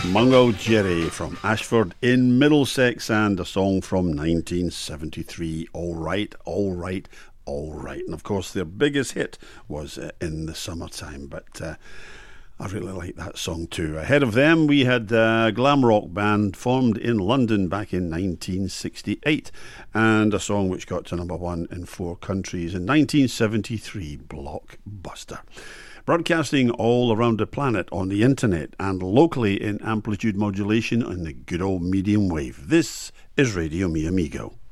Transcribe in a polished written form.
Mungo Jerry from Ashford in Middlesex, and a song from 1973, All Right, All Right, All Right. And of course their biggest hit was In the Summertime, but I really like that song too. Ahead of them we had a glam rock band formed in London back in 1968, and a song which got to number one in 4 countries in 1973, Blockbuster. Broadcasting all around the planet on the internet and locally in amplitude modulation on the good old medium wave. This is Radio Mi Amigo.